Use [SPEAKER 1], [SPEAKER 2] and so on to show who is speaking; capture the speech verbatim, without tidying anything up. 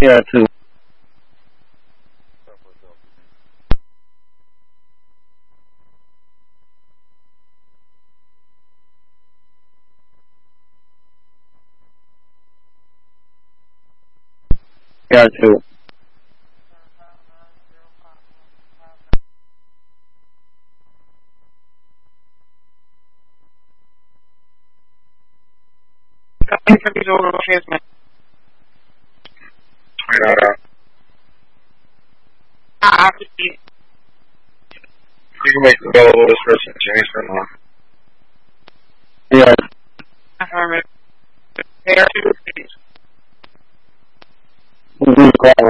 [SPEAKER 1] Yeah, too. Yeah, too.
[SPEAKER 2] Yeah. You can make available this person change for now.
[SPEAKER 1] Yeah.
[SPEAKER 3] Affirmative. There are two things.
[SPEAKER 1] Mhm.